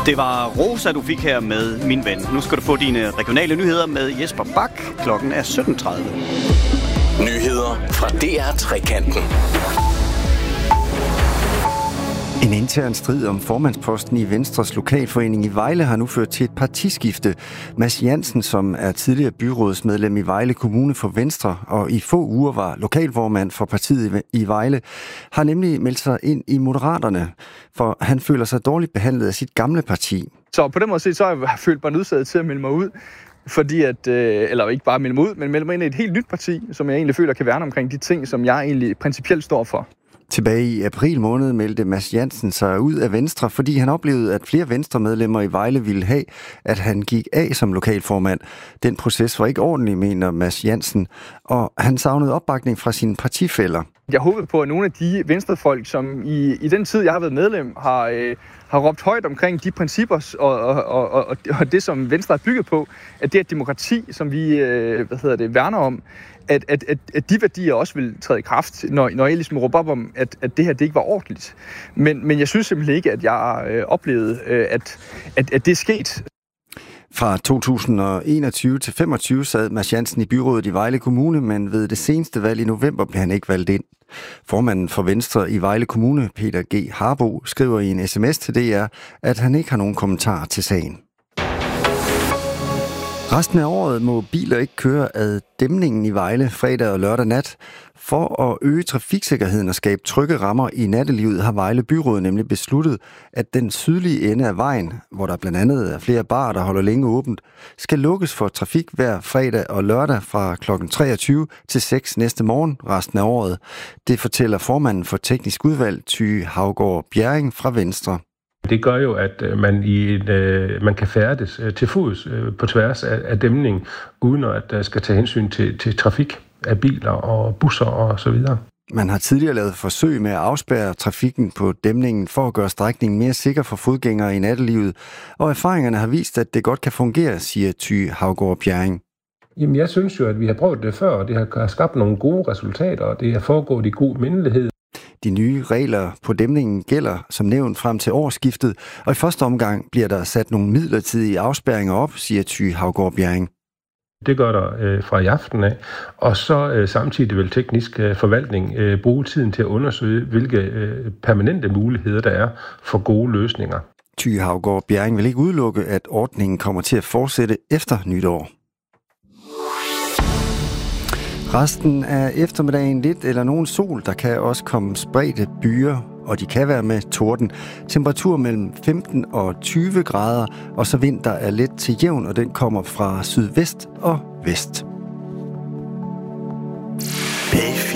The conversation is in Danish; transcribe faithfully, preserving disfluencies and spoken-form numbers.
Det var Rosa, du fik her med Min Ven. Nu skal du få dine regionale nyheder med Jesper Bak. Klokken er sytten tredive. Nyheder fra D R Trekanten. En intern strid om formandsposten i Venstres lokalforening i Vejle har nu ført til et partiskifte. Mads Jansen, som er tidligere byrådsmedlem i Vejle Kommune for Venstre og i få uger var lokalformand for partiet i Vejle, har nemlig meldt sig ind i Moderaterne, for han føler sig dårligt behandlet af sit gamle parti. Så på den måde set, så har jeg følt mig nødsaget til at melde mig ud, fordi at, eller ikke bare melde mig ud, men melde mig ind i et helt nyt parti, som jeg egentlig føler kan værne omkring de ting, som jeg egentlig principielt står for. Tilbage i april måned meldte Mads Jansen sig ud af Venstre, fordi han oplevede, at flere Venstre-medlemmer i Vejle ville have, at han gik af som lokalformand. Den proces var ikke ordentlig, mener Mads Jansen, og han savnede opbakning fra sine partifæller. Jeg håber på, at nogle af de venstrefolk, som i, i den tid, jeg har været medlem, har, øh, har råbt højt omkring de principper og, og, og, og, og det, som Venstre er bygget på, at det er et demokrati, som vi øh, hvad hedder det, værner om, at, at, at, at de værdier også vil træde i kraft, når, når jeg ligesom råber op om, at, at det her det ikke var ordentligt. Men, men jeg synes simpelthen ikke, at jeg øh, oplevede, øh, at, at, at det er sket. Fra to tusind og enogtyve til femogtyve sad Mads Jansen i byrådet i Vejle Kommune, men ved det seneste valg i november blev han ikke valgt ind. Formanden for Venstre i Vejle Kommune, Peter G. Harbo, skriver i en sms til D R, at han ikke har nogen kommentar til sagen. Resten af året må biler ikke køre ad dæmningen i Vejle fredag og lørdag nat. For at øge trafiksikkerheden og skabe trygge rammer i nattelivet har Vejle Byråd nemlig besluttet, at den sydlige ende af vejen, hvor der blandt andet er flere barer, der holder længe åbent, skal lukkes for trafik hver fredag og lørdag fra klokken treogtyve til seks næste morgen resten af året. Det fortæller formanden for teknisk udvalg, Ty Havgård Bjerring fra Venstre. Det gør jo, at man, i en, øh, man kan færdes øh, til fods øh, på tværs af, af dæmningen, uden at der skal tage hensyn til, til trafik af biler og busser og så videre. Man har tidligere lavet forsøg med at afspærre trafikken på dæmningen for at gøre strækningen mere sikker for fodgængere i nattelivet, og erfaringerne har vist, at det godt kan fungere, siger Ty Havgård Bjerring. Jamen, jeg synes jo, at vi har prøvet det før, og det har skabt nogle gode resultater, og det har foregået i god mindelighed. De nye regler på dæmningen gælder som nævnt frem til årsskiftet, og i første omgang bliver der sat nogle midlertidige afspærringer op, siger Ty Havgård Bjerring. Det gør der øh, fra i aften af, og så øh, samtidig vil teknisk øh, forvaltning øh, bruge tiden til at undersøge, hvilke øh, permanente muligheder der er for gode løsninger. Ty Havgård Bjerring vil ikke udelukke, at ordningen kommer til at fortsætte efter nytår. Resten af eftermiddagen lidt eller nogen sol, der kan også komme spredte byer, og de kan være med torden. Temperatur mellem femten og tyve grader, og så vind, der er let til jævn, og den kommer fra sydvest og vest. B fire